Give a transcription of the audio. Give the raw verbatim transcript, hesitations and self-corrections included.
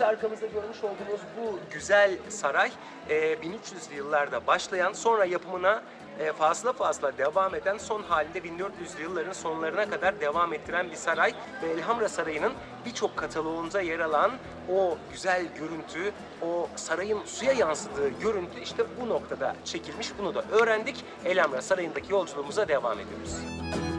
İşte arkamızda görmüş olduğunuz bu güzel saray bin üç yüzlü yıllarda başlayan, sonra yapımına fazla fazla devam eden, son halinde bin dört yüzlü yılların sonlarına kadar devam ettiren bir saray ve Elhamra Sarayı'nın birçok kataloğunda yer alan o güzel görüntü, o sarayın suya yansıdığı görüntü işte bu noktada çekilmiş. Bunu da öğrendik. Elhamra Sarayı'ndaki yolculuğumuza devam ediyoruz.